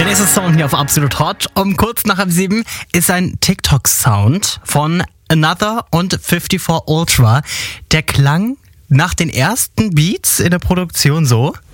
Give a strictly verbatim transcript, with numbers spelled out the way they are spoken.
nächster Song hier auf Absolut Hot um kurz nach halb sieben ist ein TikTok-Sound von Another und fünfundfünfzig Ultra. Der klang nach den ersten Beats in der Produktion so.